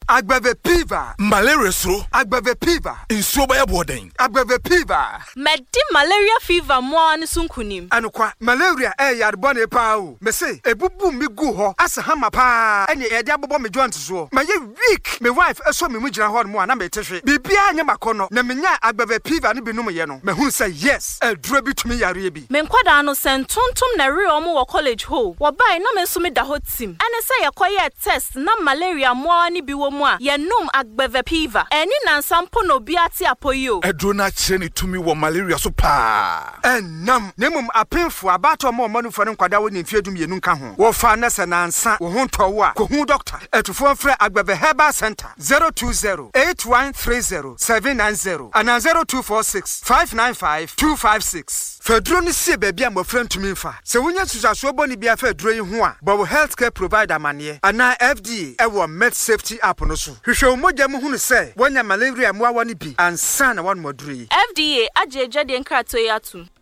Agbeve fever. Malaria so. Agbeve fever. Insuo ba yeboden. Agbeve fever. Medi malaria fever mo an sunkunim. Anokwa malaria yarbone pa o. Me say ebubu mi gu ho asa hama pa. Ene e de abobo me joint so. Ma ye weak. Me wife eso me mu gina ho mo na me tehwe. Bibia anya makono na menya agbeve fever no binum ye no. Me hu say yes. Adura bitumi yare bi. Me nkwada no sentontom na re omo wo college ho. Wo bai na me so me da ho tim. Ene say yekoye test na malaria mo ani bi wo mu a ye num agbeve fever. Eni na nsampo no bi ate apoyo. Adura na kire ni tumi wo malaria so pa. Enam nemum apemfo abato mo manu fo nkwada wo nemfiedum yenu nka ho. Wo fa na se na nsa wo ho ntowo a ko hu doctor. Etufo frɛ agbeve herbal center 020-8130-790 and 0246-595-256. Fedro ni se bebia mo frentumi mfa. Se wonya susaso boni bia fedro yi ho a, bo healthcare provider mane ana FDA ewo med safety app no so. Hwehwe umogya mu hunu se wonya malaria mo awani bi ansa na wan moduri. FDA ajeje de nkrato yi atum.